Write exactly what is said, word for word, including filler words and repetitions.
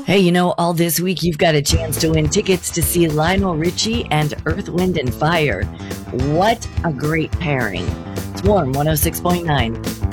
Hey, you know, all this week you've got a chance to win tickets to see Lionel Richie and Earth, Wind and Fire. What a great pairing. It's Warm one oh six point nine.